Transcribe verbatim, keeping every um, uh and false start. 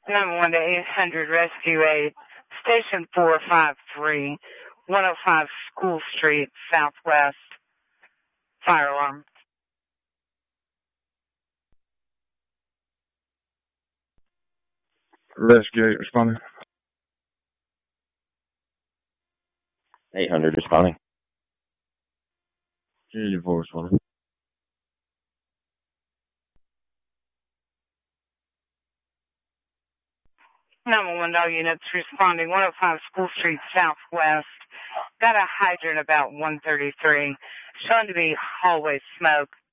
Number one to eight hundred Rescue Aid, Station four five three, one oh five School Street, Southwest. Fire alarm. Rescue eight responding. eight hundred responding. G four responding. Number one, all units responding, one oh five School Street, Southwest. Got a hydrant about one thirty-three, shown to be hallway smoke.